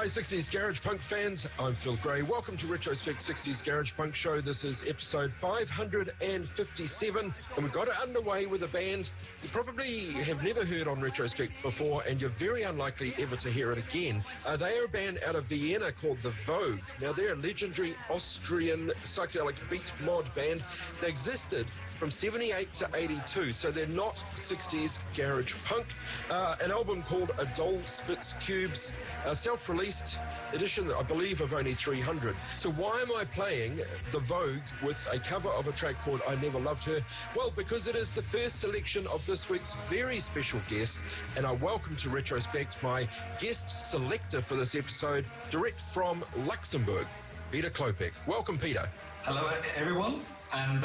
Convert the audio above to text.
Hi 60s Garage Punk fans, I'm Phil Gray. Welcome to Retrospect 60s Garage Punk Show. This is episode 557 and we got it underway with a band you probably have never heard on Retrospect before and you're very unlikely ever to hear it again. They are a band out of Vienna called The Vogue. Now they're a legendary Austrian psychedelic beat mod band. They existed from 78 to 82, so they're not 60s garage punk. An album called A Doll Spits Cubes, self-released edition, I believe, of only 300. So why am I playing The Vogue with a cover of a track called I Never Loved Her? Well, because it is the first selection of this week's very special guest, and I welcome to Retrospect my guest selector for this episode, direct from Luxembourg, Peter Klopek. Welcome, Peter. Hello, everyone. And